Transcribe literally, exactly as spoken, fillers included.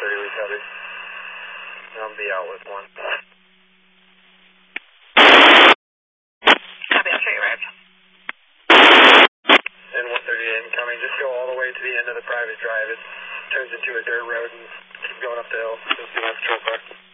thirty recovered. I'll be out with one. Copy, I'll show you right. And one thirty-eight incoming. Just go all the way to the end of the private drive. It turns into a dirt road and keep going up the hill. Just do my patrol car.